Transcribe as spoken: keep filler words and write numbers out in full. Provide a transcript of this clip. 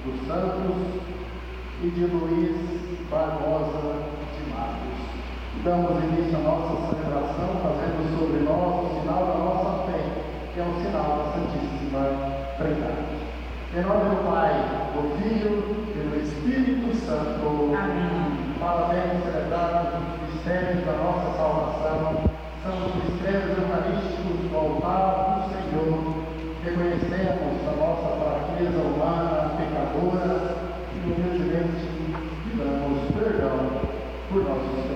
dos Santos e de Luiz Barbosa de Matos. Damos início à nossa celebração, fazendo sobre nós o sinal da nossa fé, que é o sinal da Santíssima Trindade. Em nome do Pai, do Filho e do Espírito Santo. Amém. Parabéns, celebrados os mistérios da nossa salvação. São os mistérios eucarísticos do altar do Senhor. Reconhecemos a nossa fraqueza humana, pecadora, e humildemente pedimos perdão por nossos